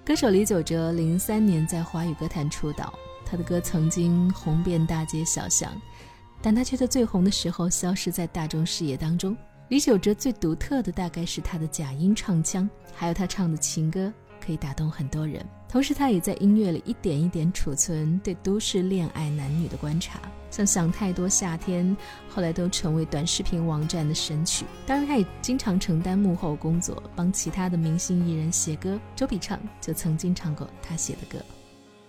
歌手李玖哲03年在华语歌坛出道，他的歌曾经红遍大街小巷，但他却在最红的时候消失在大众视野当中。李玖哲最独特的大概是他的假音唱腔，还有他唱的情歌可以打动很多人。同时他也在音乐里一点一点储存对都市恋爱男女的观察，像想太多夏天后来都成为短视频网站的神曲。当然他也经常承担幕后工作，帮其他的明星艺人写歌，周笔畅就曾经唱过他写的歌。